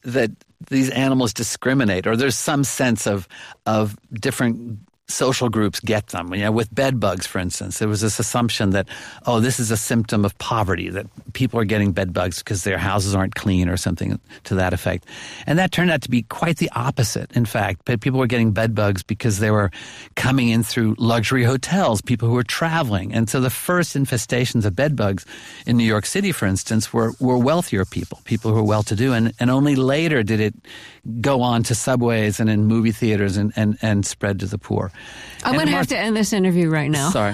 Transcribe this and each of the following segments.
that these animals discriminate, or there's some sense of different social groups get them. With bed bugs, for instance, there was this assumption that, this is a symptom of poverty, that people are getting bed bugs because their houses aren't clean or something to that effect. And that turned out to be quite the opposite, in fact. But people were getting bed bugs because they were coming in through luxury hotels, people who were traveling. And so the first infestations of bed bugs in New York City, for instance, were wealthier people who were well-to-do. And only later did it go on to subways and in movie theaters and spread to the poor. I'm going to have to end this interview right now. Sorry.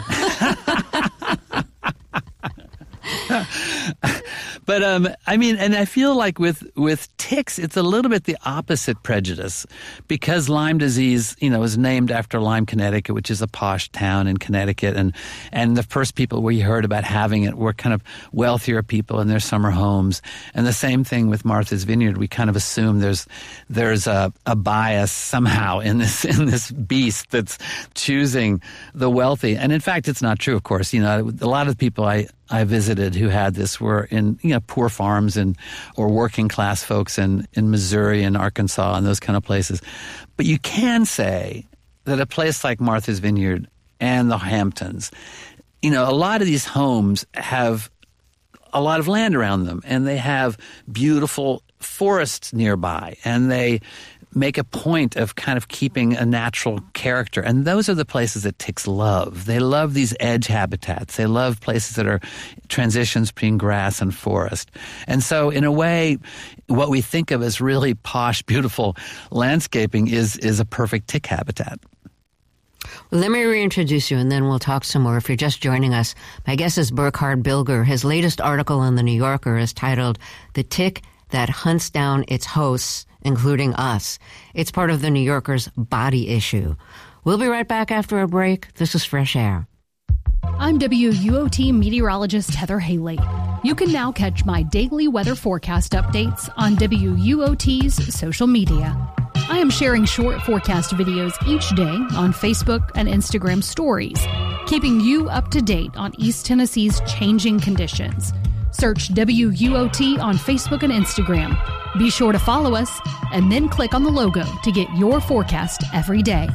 But and I feel like with ticks, it's a little bit the opposite prejudice, because Lyme disease, is named after Lyme, Connecticut, which is a posh town in Connecticut, and the first people we heard about having it were kind of wealthier people in their summer homes. And the same thing with Martha's Vineyard. We kind of assume there's a bias somehow in this beast that's choosing the wealthy. And in fact, it's not true, of course. A lot of people I visited who had this were in poor farms or working class folks in Missouri and Arkansas and those kind of places. But you can say that a place like Martha's Vineyard and the Hamptons, a lot of these homes have a lot of land around them, and they have beautiful forests nearby, and they make a point of kind of keeping a natural character. And those are the places that ticks love. They love these edge habitats. They love places that are transitions between grass and forest. And so in a way, what we think of as really posh, beautiful landscaping is a perfect tick habitat. Well, let me reintroduce you, and then we'll talk some more. If you're just joining us, my guest is Burkhard Bilger. His latest article in The New Yorker is titled "The Tick That Hunts Down Its Hosts, Including Us." It's part of The New Yorker's body issue. We'll be right back after a break. This is Fresh Air. I'm WUOT meteorologist Heather Haley. You can now catch my daily weather forecast updates on WUOT's social media. I am sharing short forecast videos each day on Facebook and Instagram stories, keeping you up to date on East Tennessee's changing conditions. Search WUOT on Facebook and Instagram. Be sure to follow us and then click on the logo to get your forecast every day.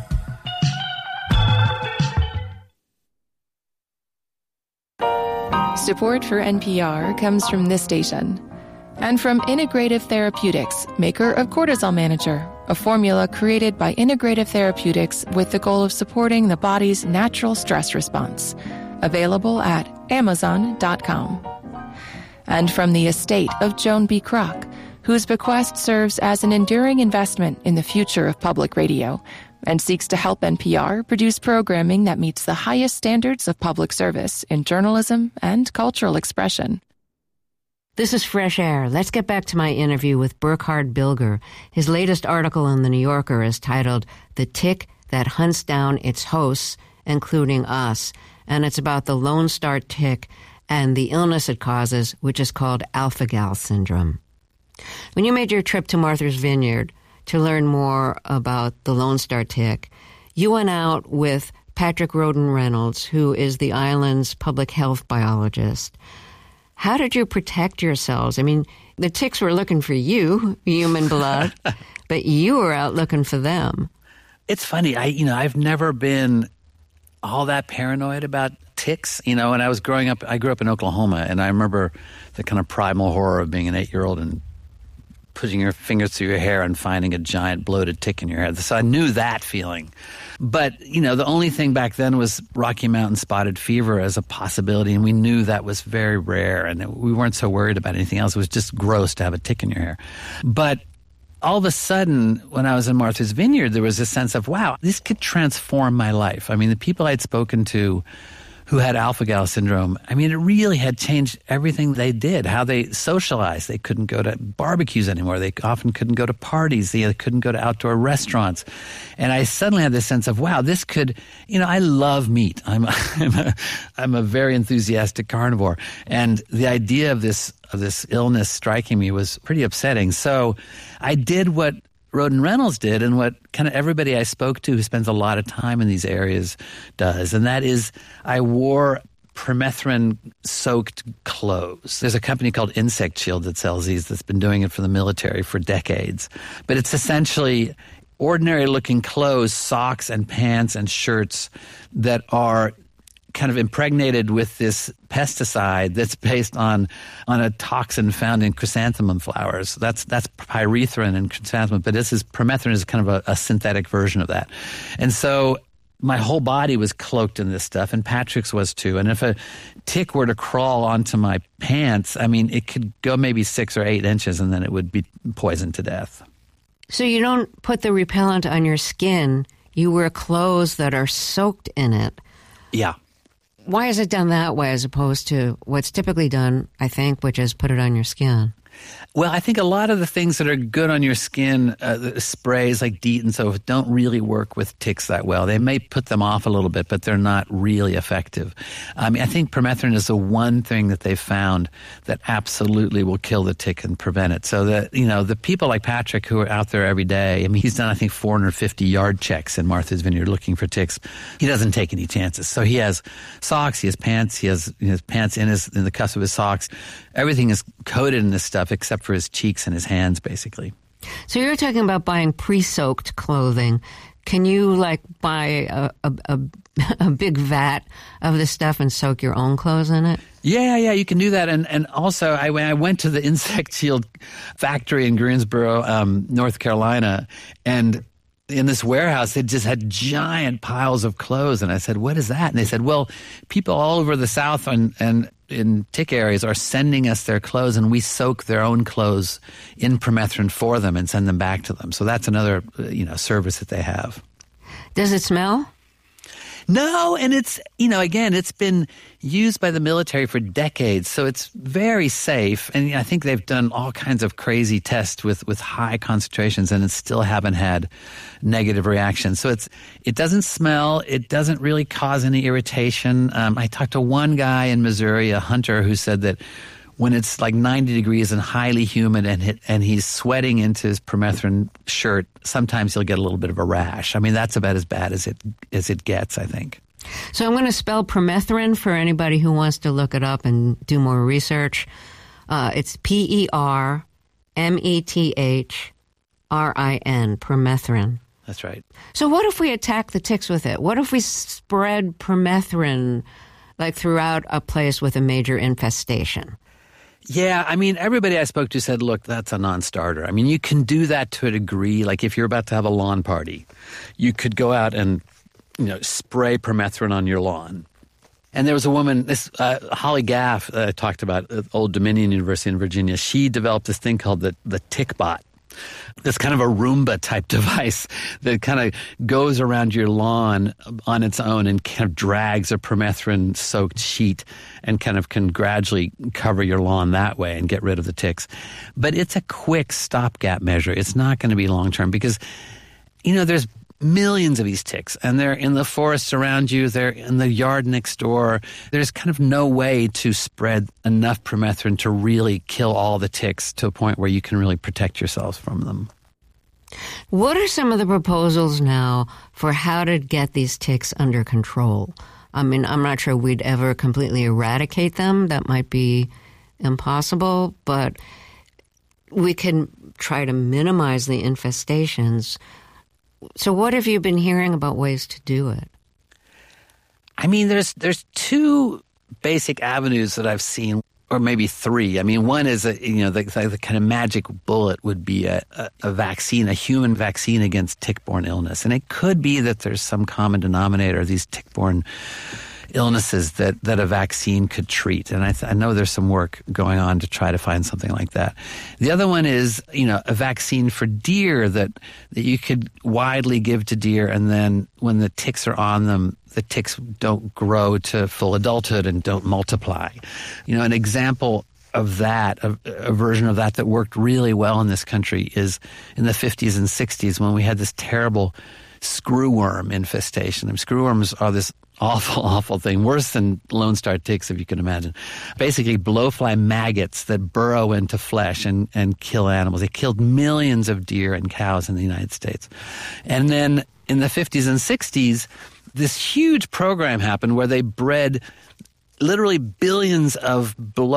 Support for NPR comes from this station and from Integrative Therapeutics, maker of Cortisol Manager, a formula created by Integrative Therapeutics with the goal of supporting the body's natural stress response. Available at Amazon.com. And from the estate of Joan B. Kroc, whose bequest serves as an enduring investment in the future of public radio and seeks to help NPR produce programming that meets the highest standards of public service in journalism and cultural expression. This is Fresh Air. Let's get back to my interview with Burkhard Bilger. His latest article in The New Yorker is titled "The Tick That Hunts Down Its Hosts, Including Us," and it's about the Lone Star tick and the illness it causes, which is called alpha-gal syndrome. When you made your trip to Martha's Vineyard to learn more about the Lone Star tick, you went out with Patrick Roden Reynolds, who is the island's public health biologist. How did you protect yourselves? I mean, the ticks were looking for you, human blood, but you were out looking for them. It's funny. I've never been all that paranoid about ticks. When I was growing up, I grew up in Oklahoma, and I remember the kind of primal horror of being an 8-year-old and putting your fingers through your hair and finding a giant bloated tick in your head. So I knew that feeling. But, the only thing back then was Rocky Mountain spotted fever as a possibility, and we knew that was very rare, and we weren't so worried about anything else. It was just gross to have a tick in your hair. But all of a sudden, when I was in Martha's Vineyard, there was a sense of, wow, this could transform my life. I mean, the people I'd spoken to who had alpha-gal syndrome, it really had changed everything they did, how they socialized. They couldn't go to barbecues anymore. They often couldn't go to parties. They couldn't go to outdoor restaurants. And I suddenly had this sense of, wow, this could, I love meat. I'm a very enthusiastic carnivore. And the idea of this illness striking me was pretty upsetting. So I did what Roden Reynolds did, and what kind of everybody I spoke to who spends a lot of time in these areas does, and that is I wore permethrin-soaked clothes. There's a company called Insect Shield that sells these that's been doing it for the military for decades. But it's essentially ordinary-looking clothes, socks and pants and shirts that are kind of impregnated with this pesticide that's based on a toxin found in chrysanthemum flowers. That's pyrethrin and chrysanthemum, but permethrin is kind of a synthetic version of that. And so my whole body was cloaked in this stuff, and Patrick's was too. And if a tick were to crawl onto my pants, I mean, it could go maybe 6 or 8 inches, and then it would be poisoned to death. So you don't put the repellent on your skin. You wear clothes that are soaked in it. Yeah. Why is it done that way as opposed to what's typically done, I think, which is put it on your skin? Well, I think a lot of the things that are good on your skin, sprays like DEET and so forth, don't really work with ticks that well. They may put them off a little bit, but they're not really effective. I mean, I think permethrin is the one thing that they've found that absolutely will kill the tick and prevent it. So that, the people like Patrick who are out there every day, I mean, he's done, I think, 450 yard checks in Martha's Vineyard looking for ticks. He doesn't take any chances. So he has socks, he has pants, he has pants in the cuffs of his socks. Everything is coated in this stuff except for his cheeks and his hands, basically. So you're talking about buying pre-soaked clothing. Can you, buy a big vat of this stuff and soak your own clothes in it? Yeah, you can do that. And also, I went to the Insect Shield factory in Greensboro, North Carolina, and in this warehouse, they just had giant piles of clothes. And I said, what is that? And they said, well, people all over the South and in tick areas are sending us their clothes, and we soak their own clothes in permethrin for them and send them back to them. So that's another, service that they have. Does it smell? No, and it's, again, it's been used by the military for decades, so it's very safe. And I think they've done all kinds of crazy tests with high concentrations, and it still haven't had negative reactions. So it doesn't smell. It doesn't really cause any irritation. I talked to one guy in Missouri, a hunter, who said that when it's like 90 degrees and highly humid and he's sweating into his permethrin shirt, sometimes he'll get a little bit of a rash. I mean, that's about as bad as it gets, I think. So I'm going to spell permethrin for anybody who wants to look it up and do more research. It's Permetthrin, permethrin. That's right. So what if we attack the ticks with it? What if we spread permethrin throughout a place with a major infestation? Yeah, I mean, everybody I spoke to said, look, that's a non-starter. I mean, you can do that to a degree. Like if you're about to have a lawn party, you could go out and, spray permethrin on your lawn. And there was a woman, Holly Gaff, talked about at Old Dominion University in Virginia. She developed this thing called the Tick Bot. This kind of a Roomba-type device that kind of goes around your lawn on its own and kind of drags a permethrin-soaked sheet and kind of can gradually cover your lawn that way and get rid of the ticks. But it's a quick stopgap measure. It's not going to be long-term because, there's millions of these ticks, and they're in the forests around you, they're in the yard next door. There's kind of no way to spread enough permethrin to really kill all the ticks to a point where you can really protect yourselves from them. What are some of the proposals now for how to get these ticks under control? I mean, I'm not sure we'd ever completely eradicate them. That might be impossible, but we can try to minimize the infestations. So what have you been hearing about ways to do it? I mean, there's two basic avenues that I've seen, or maybe three. I mean, one is, the kind of magic bullet would be a vaccine, a human vaccine against tick-borne illness. And it could be that there's some common denominator of these tick-borne illnesses that a vaccine could treat. And I know there's some work going on to try to find something like that. The other one is, a vaccine for deer that you could widely give to deer, and then when the ticks are on them, the ticks don't grow to full adulthood and don't multiply. An example of that, a version of that worked really well in this country is in the 50s and 60s when we had this terrible screwworm infestation. And screwworms are this awful thing, worse than Lone Star ticks, if you can imagine. Basically, blowfly maggots that burrow into flesh and kill animals. They killed millions of deer and cows in the United States. And then in the 50s and 60s, this huge program happened where they bred literally billions of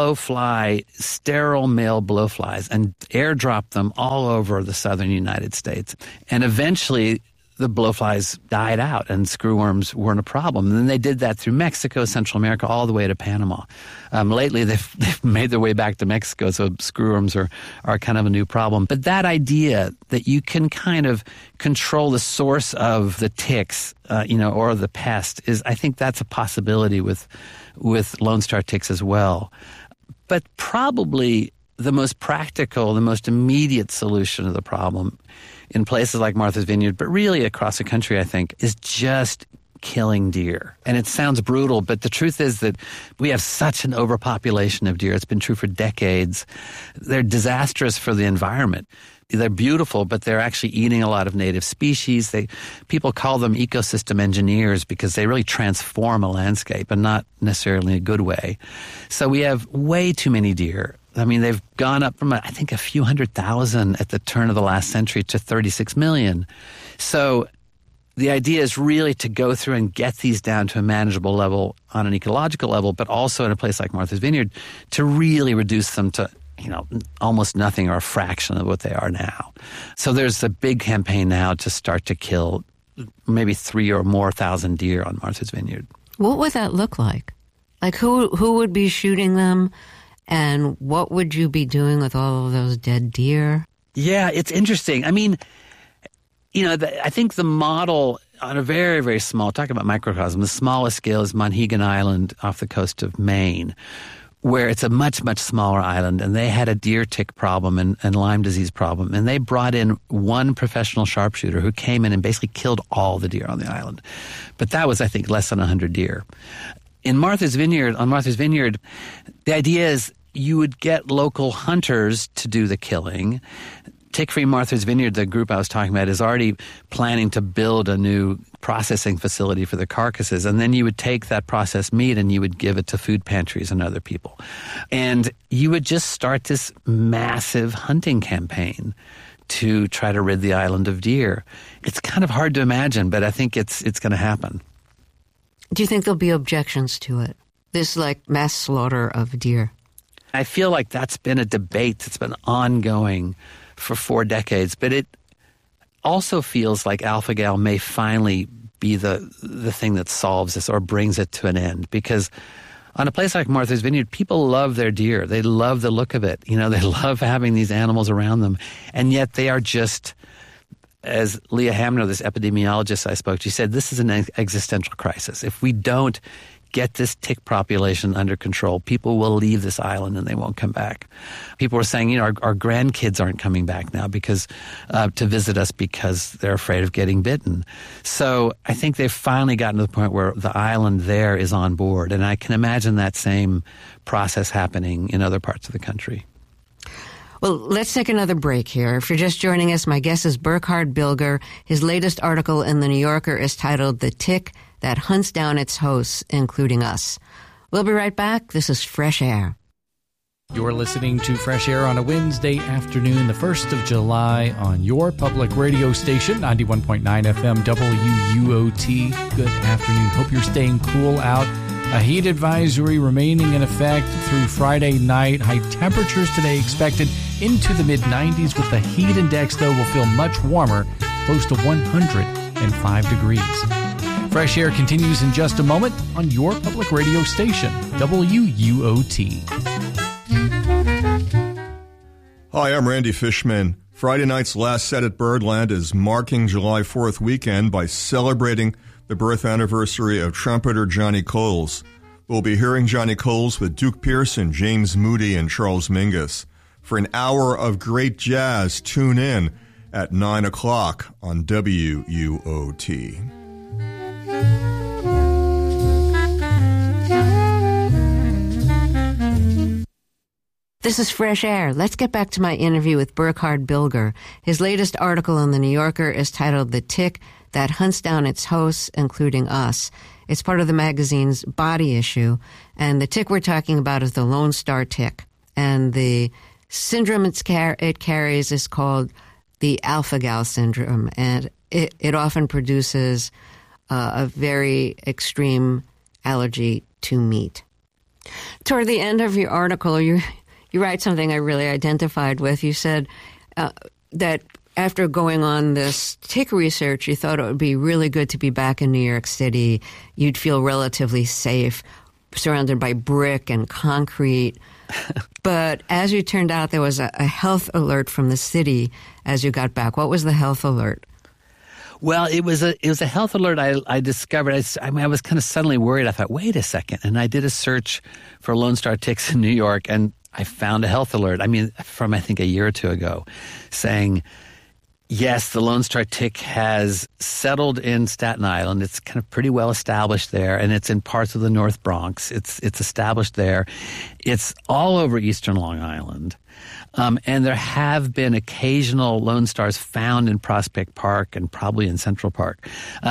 sterile male blowflies, and airdropped them all over the southern United States. And eventually, the blowflies died out and screwworms weren't a problem. And then they did that through Mexico, Central America, all the way to Panama. Lately, they've made their way back to Mexico, so screwworms are kind of a new problem. But that idea that you can kind of control the source of the ticks, or the pest, I think that's a possibility with Lone Star ticks as well. But probably the most practical, the most immediate solution to the problem in places like Martha's Vineyard, but really across the country, I think, is just killing deer. And it sounds brutal, but the truth is that we have such an overpopulation of deer. It's been true for decades. They're disastrous for the environment. They're beautiful, but they're actually eating a lot of native species. People call them ecosystem engineers because they really transform a landscape, and not necessarily in a good way. So we have way too many deer. I mean, they've gone up from, I think, a few 100,000 at the turn of the last century to 36 million. So the idea is really to go through and get these down to a manageable level on an ecological level, but also in a place like Martha's Vineyard to really reduce them to, almost nothing or a fraction of what they are now. So there's a big campaign now to start to kill maybe 3,000 or more deer on Martha's Vineyard. What would that look like? Like who would be shooting them? And what would you be doing with all of those dead deer? Yeah, it's interesting. I mean, I think the model on a very, very small, talking about microcosm, the smallest scale is Monhegan Island off the coast of Maine, where it's a much, much smaller island, and they had a deer tick problem and Lyme disease problem, and they brought in one professional sharpshooter who came in and basically killed all the deer on the island. But that was, I think, less than 100 deer. On Martha's Vineyard, the idea is you would get local hunters to do the killing. Tick-Free Martha's Vineyard, the group I was talking about, is already planning to build a new processing facility for the carcasses, and then you would take that processed meat and you would give it to food pantries and other people. And you would just start this massive hunting campaign to try to rid the island of deer. It's kind of hard to imagine, but I think it's going to happen. Do you think there'll be objections to it? This mass slaughter of deer? I feel like that's been a debate that's been ongoing for 4 decades, but it also feels like alpha-gal may finally be the thing that solves this or brings it to an end. Because on a place like Martha's Vineyard, people love their deer. They love the look of it. They love having these animals around them. And yet they are just, as Leah Hamner, this epidemiologist I spoke to, she said, this is an existential crisis. If we don't get this tick population under control, people will leave this island and they won't come back. People were saying, our grandkids aren't coming back now because to visit us because they're afraid of getting bitten. So I think they've finally gotten to the point where the island there is on board. And I can imagine that same process happening in other parts of the country. Well, let's take another break here. If you're just joining us, my guest is Burkhard Bilger. His latest article in The New Yorker is titled The Tick That Hunts Down Its Hosts, Including Us. We'll be right back. This is Fresh Air. You're listening to Fresh Air on a Wednesday afternoon, the 1st of July, on your public radio station, 91.9 FM WUOT. Good afternoon. Hope you're staying cool out. A heat advisory remaining in effect through Friday night. High temperatures today expected into the mid-90s, with the heat index, though, will feel much warmer, close to 105 degrees. Fresh Air continues in just a moment on your public radio station, WUOT. Hi, I'm Randy Fishman. Friday night's last set at Birdland is marking July 4th weekend by celebrating the birth anniversary of trumpeter Johnny Coles. We'll be hearing Johnny Coles with Duke Pearson, James Moody, and Charles Mingus. For an hour of great jazz, tune in at 9 o'clock on WUOT. This is Fresh Air. Let's get back to my interview with Burkhard Bilger. His latest article in The New Yorker is titled The Tick That Hunts Down Its Hosts, Including Us. It's part of the magazine's body issue, and the tick we're talking about is the Lone Star tick. And the syndrome it carries is called the alpha-gal syndrome, and it often produces a very extreme allergy to meat. Toward the end of your article, you write something I really identified with. You said that after going on this tick research, you thought it would be really good to be back in New York City. You'd feel relatively safe, surrounded by brick and concrete. But as you turned out, there was a health alert from the city as you got back. What was the health alert? Well, it was a health alert I discovered. I was kind of suddenly worried. I thought, wait a second. And I did a search for Lone Star ticks in New York, and I found a health alert. From I think a year or two ago, saying, yes, the Lone Star tick has settled in Staten Island. It's kind of pretty well established there, and it's in parts of the North Bronx. It's established there. It's all over eastern Long Island. And there have been occasional Lone Stars found in Prospect Park and probably in Central Park.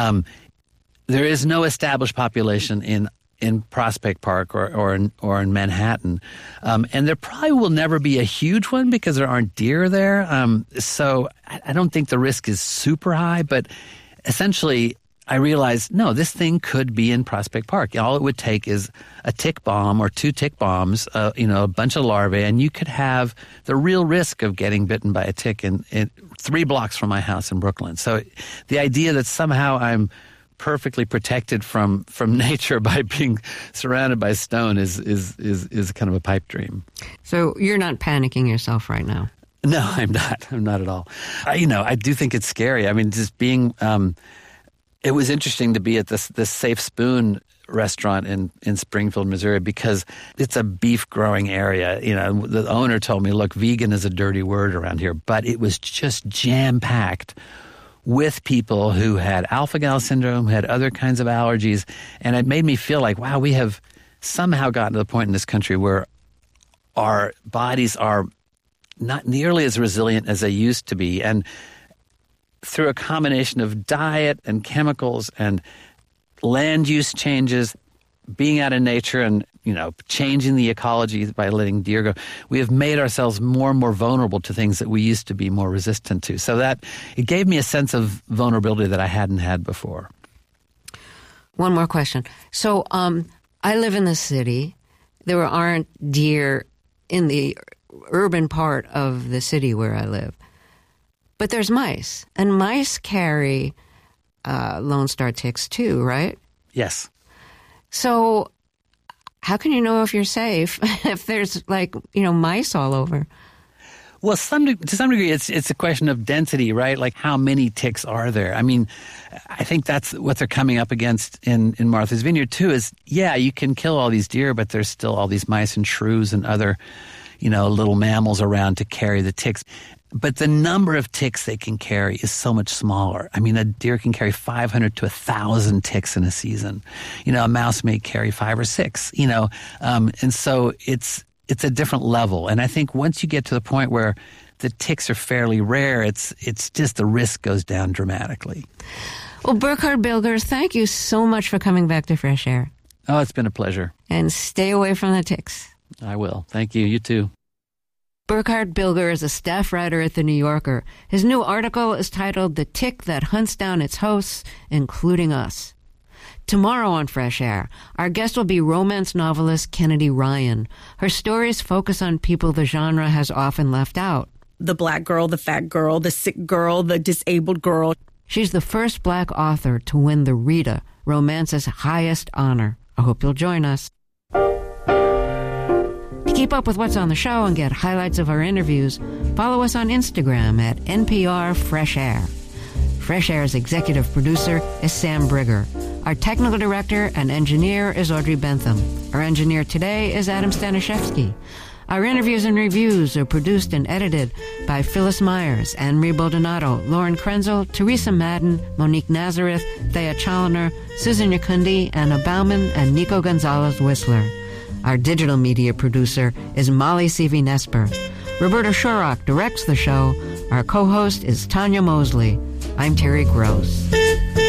There is no established population in Prospect Park or in Manhattan. And there probably will never be a huge one because there aren't deer there. So I don't think the risk is super high, but essentially I realized, no, this thing could be in Prospect Park. All it would take is a tick bomb or 2 tick bombs, a bunch of larvae, and you could have the real risk of getting bitten by a tick in 3 blocks from my house in Brooklyn. So the idea that somehow I'm perfectly protected from nature by being surrounded by stone is kind of a pipe dream. So you're not panicking yourself right now? No, I'm not. I'm not at all. I do think it's scary. I mean, just being... It was interesting to be at this Safe Spoon restaurant in Springfield, Missouri, because it's a beef growing area. The owner told me, look, vegan is a dirty word around here, but it was just jam packed with people who had alpha-gal syndrome, who had other kinds of allergies, and it made me feel like, wow, we have somehow gotten to the point in this country where our bodies are not nearly as resilient as they used to be, and through a combination of diet and chemicals and land use changes, being out in nature and, changing the ecology by letting deer go, we have made ourselves more and more vulnerable to things that we used to be more resistant to. So that it gave me a sense of vulnerability that I hadn't had before. One more question. So I live in the city. There aren't deer in the urban part of the city where I live. But there's mice, and mice carry Lone Star ticks too, right? Yes. So how can you know if you're safe if there's mice all over? Well, to some degree, it's a question of density, right? Like how many ticks are there? I mean, I think that's what they're coming up against in Martha's Vineyard too. Is you can kill all these deer, but there's still all these mice and shrews and other little mammals around to carry the ticks. But the number of ticks they can carry is so much smaller. I mean, a deer can carry 500 to 1,000 ticks in a season. A mouse may carry 5 or 6, and so it's a different level. And I think once you get to the point where the ticks are fairly rare, it's just the risk goes down dramatically. Well, Burkhard Bilger, thank you so much for coming back to Fresh Air. Oh, it's been a pleasure. And stay away from the ticks. I will. Thank you. You too. Burkhard Bilger is a staff writer at The New Yorker. His new article is titled The Tick That Hunts Down Its Hosts, Including Us. Tomorrow on Fresh Air, our guest will be romance novelist Kennedy Ryan. Her stories focus on people the genre has often left out. The black girl, the fat girl, the sick girl, the disabled girl. She's the first black author to win the Rita, romance's highest honor. I hope you'll join us. To keep up with what's on the show and get highlights of our interviews, follow us on Instagram at NPR Fresh Air. Fresh Air's executive producer is Sam Brigger. Our technical director and engineer is Audrey Bentham. Our engineer today is Adam Staniszewski. Our interviews and reviews are produced and edited by Phyllis Myers, Anne-Marie Baldonado, Lauren Krenzel, Teresa Madden, Monique Nazareth, Thea Challoner, Susan Yakundi, Anna Bauman, and Nico Gonzalez-Whistler. Our digital media producer is Molly Seavey-Nesper. Roberta Shorrock directs the show. Our co-host is Tanya Mosley. I'm Terry Gross.